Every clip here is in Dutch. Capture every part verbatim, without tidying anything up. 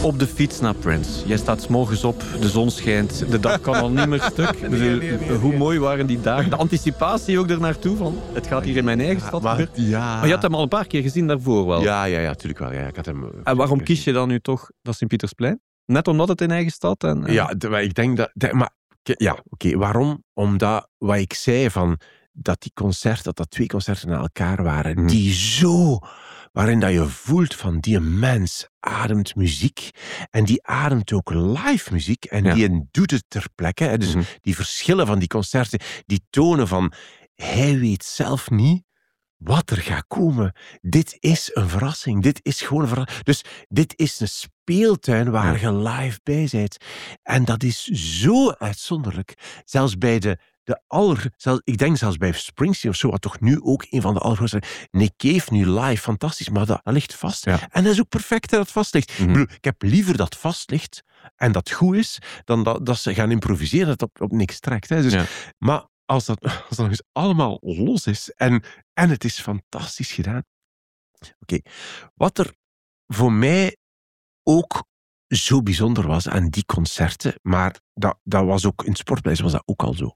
Op de fiets naar Prince. Jij staat 's morgens op, de zon schijnt, de dag kan al niet meer stuk. Nee, nee, nee, nee. Hoe mooi waren die dagen? De anticipatie ook er naartoe van, het gaat hier in mijn eigen stad maar, gebeuren. ja. Maar je had hem al een paar keer gezien daarvoor wel. Ja, ja, ja, natuurlijk wel. Ja, ik had hem, En waarom kies je dan nu toch dat Sint-Pietersplein? Net omdat het in eigen stad? En, en... Ja, de, maar ik denk dat... De, maar, ja, oké. Okay, waarom? Omdat wat ik zei van... Dat die concerten, dat dat twee concerten na elkaar waren, mm. die zo... Waarin dat je voelt van die mens ademt muziek. En die ademt ook live muziek. En ja. die doet het ter plekke. Hè. Dus mm-hmm. die verschillen van die concerten, die tonen van... Hij weet zelf niet wat er gaat komen. Dit is een verrassing. Dit is gewoon een verrassing. Dus dit is een speeltuin waar ja. je live bij bent. En dat is zo uitzonderlijk. Zelfs bij de... De aller, zelfs, ik denk zelfs bij Springsteen of zo, wat toch nu ook een van de allergrootste... Nick Cave nu live, fantastisch, maar dat, dat ligt vast. Ja. En dat is ook perfect dat het vast ligt. Mm-hmm. Ik bedoel, ik heb liever dat het vast ligt en dat goed is, dan dat, dat ze gaan improviseren dat het op, op niks trekt. Hè. Dus, ja. Maar als dat, als dat nog eens allemaal los is en, en het is fantastisch gedaan. Oké, okay. Wat er voor mij ook zo bijzonder was aan die concerten, maar dat, dat was ook in Sportpaleis was dat ook al zo.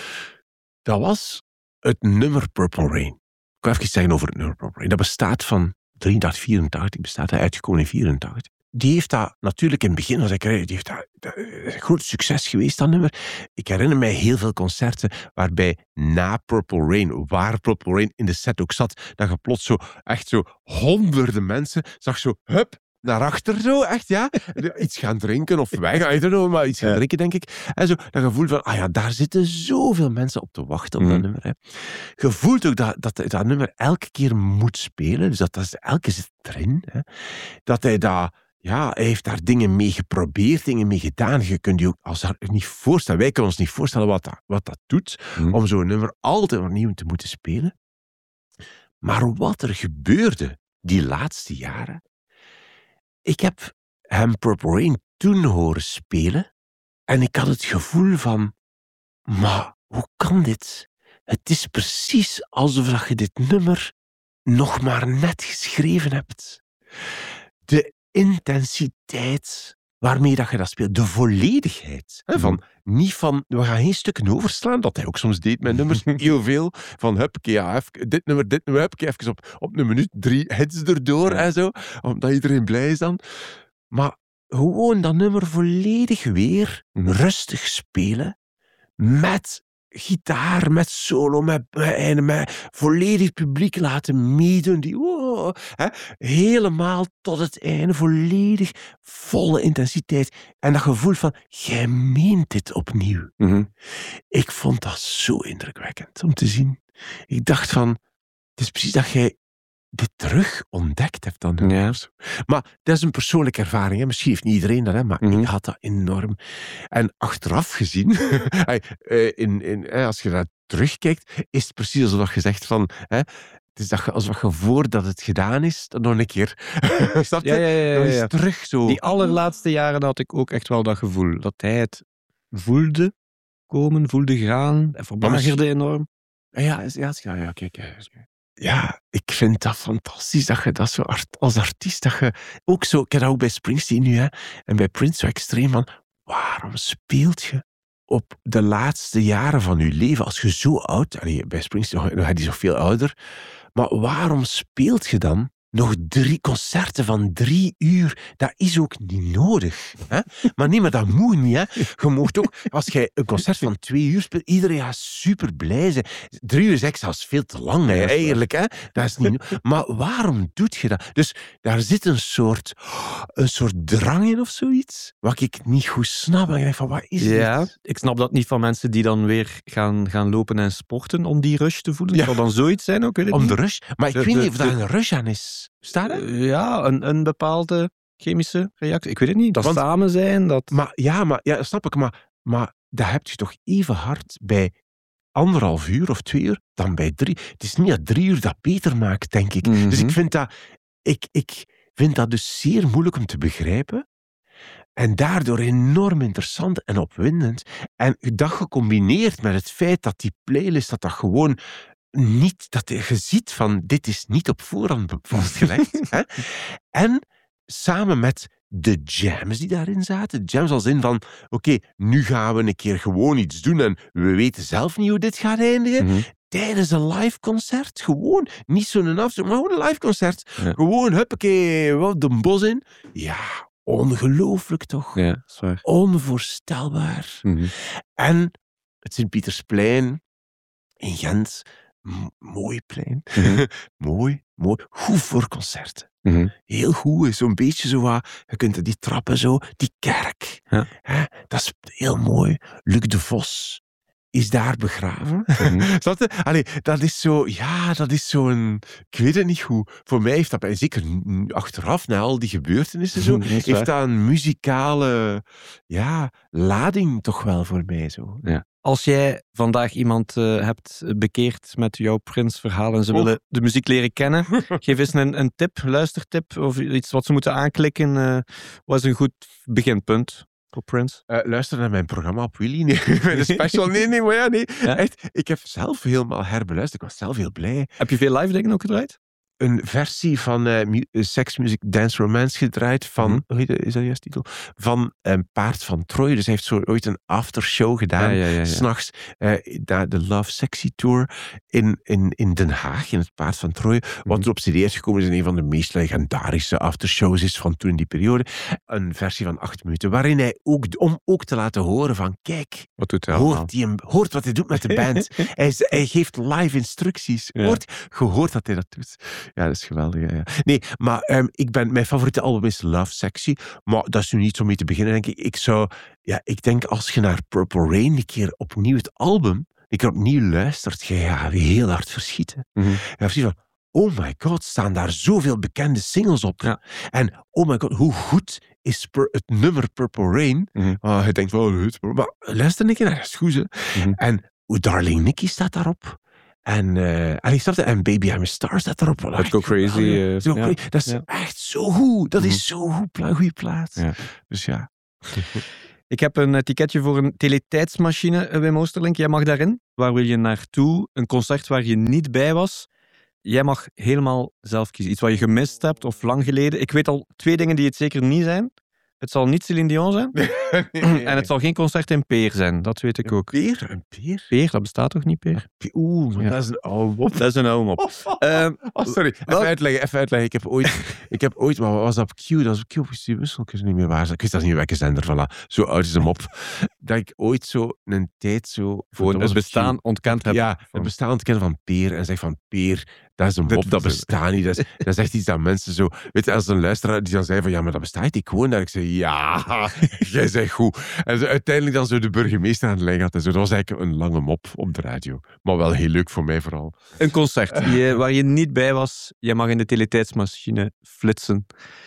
Dat was het nummer Purple Rain. Ik wil even zeggen over het nummer Purple Rain. Dat bestaat van drieëntachtig, vierentachtig, bestaat hij uitgekomen in vierentachtig. Die heeft dat natuurlijk in het begin, als ik die heeft dat, dat een groot succes geweest, dat nummer. Ik herinner mij heel veel concerten waarbij na Purple Rain, waar Purple Rain in de set ook zat, dat je plots zo, echt zo honderden mensen zag zo, hup, naar achter zo, echt, ja. Iets gaan drinken of wij gaan, I don't know, maar iets gaan ja. drinken, denk ik. En zo, dat gevoel van, ah ja, daar zitten zoveel mensen op te wachten op mm. dat nummer. Hè. Je voelt ook dat, dat dat nummer elke keer moet spelen, dus dat, dat is, elke zit erin. Hè. Dat hij daar, ja, hij heeft daar dingen mee geprobeerd, dingen mee gedaan. Je kunt je ook als dat niet voorstellen, wij kunnen ons niet voorstellen wat dat, wat dat doet, mm. om zo'n nummer altijd opnieuw te moeten spelen. Maar wat er gebeurde die laatste jaren, ik heb hem Purple Rain toen horen spelen en ik had het gevoel van, maar hoe kan dit? Het is precies alsof je dit nummer nog maar net geschreven hebt. De intensiteit waarmee dat je dat speelt, de volledigheid. Hè, van, niet van, we gaan geen stukken overslaan, dat hij ook soms deed met nummers, heel veel, van huppakee, ja, even, dit nummer, dit nummer, huppakee, even op, op een minuut drie hits erdoor en zo, omdat iedereen blij is dan. Maar gewoon dat nummer volledig weer rustig spelen, met gitaar, met solo, met, met, met volledig publiek laten meedoen, die wow, hè, helemaal tot het einde, volledig volle intensiteit. En dat gevoel van, jij meent dit opnieuw. Mm-hmm. Ik vond dat zo indrukwekkend om te zien. Ik dacht van, het is precies dat jij dit terug ontdekt hebt dan. Ja. Maar dat is een persoonlijke ervaring. Hè. Misschien heeft niet iedereen dat, hè, maar mm-hmm. ik had dat enorm. En achteraf gezien, in, in, als je daar terugkijkt, is het precies alsof je zegt van, hè, het is dat je, alsof je voordat het gedaan is, dan nog een keer. Snap je? Ja, ja, ja, ja, ja. Nog eens terug zo. Die allerlaatste jaren had ik ook echt wel dat gevoel. Dat hij het voelde komen, voelde gaan. En verbagerde enorm. Ja, ja, ja, ja, kijk, kijk. Ja, ik vind dat fantastisch dat je dat zo art, als artiest, dat je ook zo, ik heb dat ook bij Springsteen nu, hè, en bij Prince zo extreem van, waarom speelt je op de laatste jaren van je leven, als je zo oud, allee, bij Springsteen nog hij is nog veel ouder, maar waarom speelt je dan nog drie concerten van drie uur? Dat is ook niet nodig. Hè? Maar nee, maar dat moet niet. Hè? Je mocht ook, als jij een concert van twee uur speelt, iedereen gaat super blij zijn. Drie uur is extra is veel te lang, hè, eigenlijk. Hè? Dat is niet nodig. Maar waarom doet je dat? Dus daar zit een soort, een soort drang in of zoiets, wat ik niet goed snap. En ik denk van, wat is ja, dit? Ik snap dat niet van mensen die dan weer gaan, gaan lopen en sporten om die rush te voelen. Ja. Zal dan zoiets zijn ook? Weet ik om niet. de rush? Maar ik de, weet de, niet of daar de, een rush aan is. Staat dat? Ja, een, een bepaalde chemische reactie. Ik weet het niet. Dat Want, samen zijn, dat... Maar, ja, maar, ja, snap ik. Maar, maar dat heb je toch even hard bij anderhalf uur of twee uur dan bij drie. Het is niet dat drie uur dat beter maakt, denk ik. Mm-hmm. Dus ik vind dat... Ik, ik vind dat dus zeer moeilijk om te begrijpen. En daardoor enorm interessant en opwindend. En dat gecombineerd met het feit dat die playlist, dat dat gewoon... niet dat je ziet van dit is niet op voorhand vastgelegd. Hè? En samen met de jams die daarin zaten. Jams als in van, oké, okay, nu gaan we een keer gewoon iets doen en we weten zelf niet hoe dit gaat eindigen. Mm-hmm. Tijdens een live concert, gewoon, niet zo'n afspraak, maar gewoon een live concert. Ja. Gewoon, huppakee, wat de bos in. Ja, ongelooflijk toch? Ja, zwaar. Onvoorstelbaar. Mm-hmm. En het Sint-Pietersplein in Gent, m- mooi plein. Mm-hmm. mooi, mooi. Goed voor concerten. Mm-hmm. Heel goed, zo'n beetje zo wat, je kunt die trappen zo, die kerk. Ja. Hè, dat is heel mooi. Luc de Vos is daar begraven. Mm-hmm. Allee, dat is zo, ja, dat is zo'n, ik weet het niet goed. Voor mij heeft dat, en zeker achteraf, na al die gebeurtenissen zo, heeft waar. Dat een muzikale, ja, lading toch wel voor mij zo. Ja. Als jij vandaag iemand uh, hebt bekeerd met jouw Prince-verhaal en ze oh. willen de muziek leren kennen, geef eens een, een tip, luistertip, of iets wat ze moeten aanklikken. Uh, wat is een goed beginpunt voor Prince? Uh, luister naar mijn programma op Willy. Nee, mijn special. Nee, nee, maar ja, nee. Ja? Echt, ik heb zelf helemaal herbeluisterd. Ik was zelf heel blij. Heb je veel live dingen ook gedraaid? Een versie van uh, mu- Sex, Music, Dance, Romance gedraaid van, mm-hmm. hoe heet dat, is dat juist titel? Van um, Paard van Troje. Dus hij heeft zo ooit een aftershow gedaan, ja, ja, ja, ja. s'nachts, uh, de Love Sexy Tour in, in, in Den Haag, in het Paard van Troje. Mm-hmm. Wat er op C D is gekomen is een van de meest legendarische aftershows is van toen in die periode. Een versie van acht minuten, waarin hij ook, om ook te laten horen van, kijk, wat doet hij hoort, die, hoort wat hij doet met de band. hij, hij geeft live instructies. Ja. Hoort, gehoord dat hij dat doet. Ja, dat is geweldig. Ja, ja. Nee, maar um, ik ben, mijn favoriete album is Love Sexy. Maar dat is nu niet om mee te beginnen, denk ik. Ik zou, ja, ik denk als je naar Purple Rain een keer opnieuw het album, een keer opnieuw luistert, je gaat heel hard verschieten. Mm-hmm. Je gaat zien van, oh my god, staan daar zoveel bekende singles op. Ja. En oh my god, hoe goed is per, het nummer Purple Rain? Mm-hmm. Uh, je denkt wel, maar luister een keer naar, dat is goed, hè. Mm-hmm. En hoe Darling Nikki staat daarop. En, uh, en, en Baby I'm a Star staat erop. Let's Go Crazy. Uh, zo ja. crazy. Dat is ja. echt zo goed. Dat mm-hmm. is zo goed. Een goede plaats. Ja. Dus ja. Ik heb een etiketje voor een teletijdsmachine, Wim Oosterlink. Jij mag daarin. Waar wil je naartoe? Een concert waar je niet bij was. Jij mag helemaal zelf kiezen. Iets wat je gemist hebt of lang geleden. Ik weet al twee dingen die het zeker niet zijn. Het zal niet Céline Dion zijn. nee, nee, nee. En het zal geen concert in Peer zijn. Dat weet ik een ook. Peer? Een Peer? Peer, dat bestaat toch niet, Peer? Oeh, maar ja. dat is een oude mop. Dat is een oude mop. um, oh, sorry, even wel... uitleggen, even uitleggen. Ik heb ooit, ik heb ooit, maar wat was dat op Q? Dat was op Q of die Wissel, ik weet niet meer waar. Ik wist dat niet welke zender, voilà. Zo oud is de mop. Dat ik ooit zo een tijd zo... Gewoon het bestaan Q, ontkend heb. Ja, het bestaan ontkennen van Peer. En zeg van Peer... Dat is een mop, dat, dat bestaat niet. Dat is, dat is echt iets dat mensen zo... Weet je, als een luisteraar die dan zei van... Ja, maar dat bestaat niet. Gewoon dat ik zei... Ja, jij zegt goed. En zo, uiteindelijk dan zo de burgemeester aan de lijn had. En zo. Dat was eigenlijk een lange mop op de radio. Maar wel heel leuk voor mij vooral. Een concert je, waar je niet bij was. Je mag in de teletijdsmachine flitsen.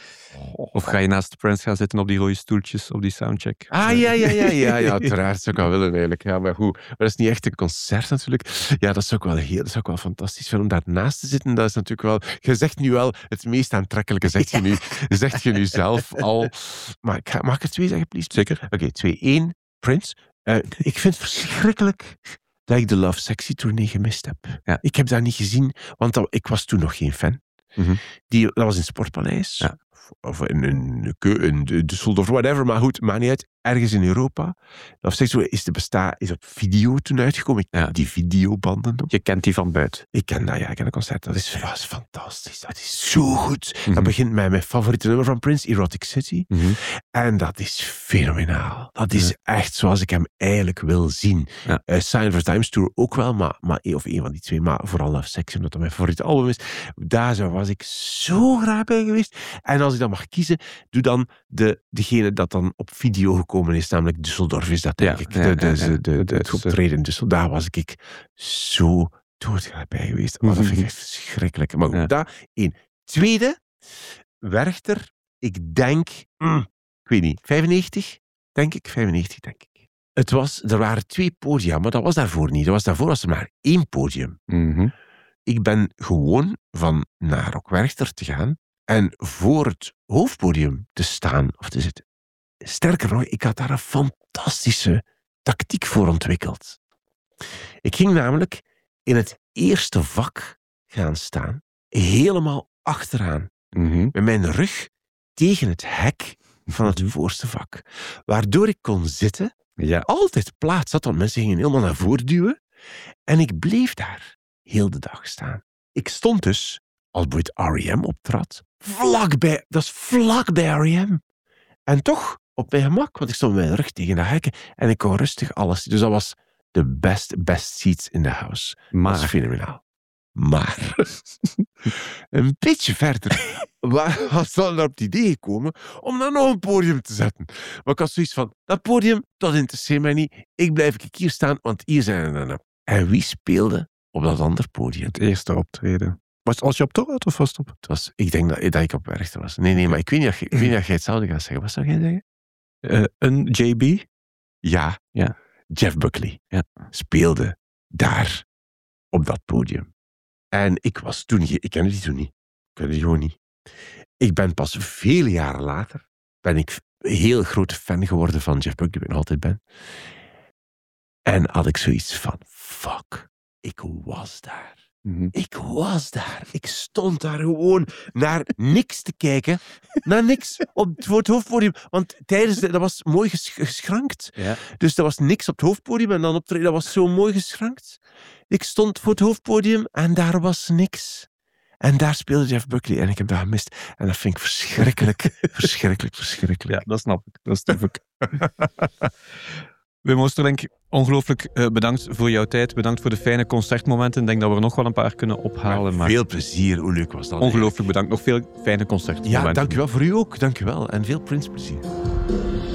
Of ga je naast de Prince gaan zitten op die rode stoeltjes, op die soundcheck? Ah, ja, ja, ja, ja, ja, uiteraard. Dat zou ik wel willen eigenlijk. Ja, maar goed. Maar dat is niet echt een concert natuurlijk. Ja, dat zou ik wel heel, dat zou ik wel fantastisch vinden om daarnaast te zitten. Dat is natuurlijk wel, je zegt nu wel het meest aantrekkelijke, zegt je nu, zegt je nu zelf al. Maar ik ga, mag ik er twee zeggen, please? Zeker. Oké, okay, twee, één. Prince. Uh, ik vind het verschrikkelijk dat ik de Love Sexy tournee gemist heb. Ja. Ik heb dat niet gezien, want dat, ik was toen nog geen fan. Mm-hmm. Die, dat was in het Sportpaleis. Ja. Of in, in, in, in Düsseldorf, whatever, maar goed, maakt niet uit. Ergens in Europa. Of zeg zo, is, de besta- is op video toen uitgekomen. Ik ja. Die videobanden nog. Je kent die van buiten. Ik ken dat, ja, ik ken een concert. Dat is, dat is fantastisch. Dat is zo goed. Mm-hmm. Dat begint met mijn favoriete nummer van Prince, Erotic City. Mm-hmm. En dat is fenomenaal. Dat is ja. echt zoals ik hem eigenlijk wil zien. Ja. Uh, Sign of the Times Tour ook wel, maar, maar of een van die twee, maar vooral Love Sexy, omdat dat mijn favoriete album is. Daar zo was ik zo graag bij geweest. En als ik dan mag kiezen, doe dan de, degene dat dan op video gekomen is, namelijk Düsseldorf is dat, denk ja, ik. De, ja, de, ja, de, de, de, het optreden in Düsseldorf. Daar was ik zo doodgraag bij geweest. Oh, dat vind ik echt verschrikkelijk. Maar goed, ja. dat één. Tweede, Werchter, ik denk, mm, ik weet niet, vijfennegentig? Denk ik, vijfennegentig denk ik. Het was, er waren twee podia, maar dat was daarvoor niet. Dat was daarvoor was er maar één podium. Mm-hmm. Ik ben gewoon van naar Rock Werchter te gaan en voor het hoofdpodium te staan of te zitten. Sterker nog, ik had daar een fantastische tactiek voor ontwikkeld. Ik ging namelijk in het eerste vak gaan staan, helemaal achteraan, mm-hmm. met mijn rug tegen het hek van het voorste vak. Waardoor ik kon zitten, Ja. altijd plaats had, want mensen gingen helemaal naar voren duwen. En ik bleef daar heel de dag staan. Ik stond dus, als bijvoorbeeld R E M optrad, vlakbij, dat is vlakbij R E M. En toch op mijn gemak, want ik stond met mijn rug tegen de hekken en ik kon rustig alles. Dus dat was de best, best seats in the house. Maar... Dat is fenomenaal. Maar een beetje verder was dan op het idee gekomen om dan nog een podium te zetten. Maar ik had zoiets van, dat podium, dat interesseert mij niet. Ik blijf hier staan, want hier zijn er dan. En wie speelde op dat andere podium? Het eerste optreden. Was, was je op tour of was het op? Het was, ik denk dat, dat ik op Werchter was. Nee, nee, maar ik weet niet dat, je, ik weet niet dat jij hetzelfde gaat zeggen. Wat zou jij zeggen? Uh, een J B? Ja. Ja. Jeff Buckley ja. speelde daar op dat podium. En ik was toen, ik kende die toen niet. Ik kende die gewoon niet. Ik ben pas vele jaren later, ben ik een heel grote fan geworden van Jeff Buckley, die ik altijd ben. En had ik zoiets van, fuck, ik was daar. Mm-hmm. Ik was daar. Ik stond daar gewoon naar niks te kijken. Naar niks op voor het hoofdpodium. Want tijdens de, dat was mooi ges, geschrankt. Ja. Dus er was niks op het hoofdpodium. En dan optreden, dat was zo mooi geschrankt. Ik stond voor het hoofdpodium en daar was niks. En daar speelde Jeff Buckley en ik heb dat gemist. En dat vind ik verschrikkelijk. verschrikkelijk, verschrikkelijk. Ja, dat snap ik. Dat snap ik. Wim Oosterlink, ongelooflijk uh, bedankt voor jouw tijd. Bedankt voor de fijne concertmomenten. Ik denk dat we er nog wel een paar kunnen ophalen. Maar veel plezier. Hoe leuk was dat? Ongelooflijk bedankt. Nog veel fijne concertmomenten. Ja, dankjewel voor u ook. Dankjewel. En veel Prince plezier.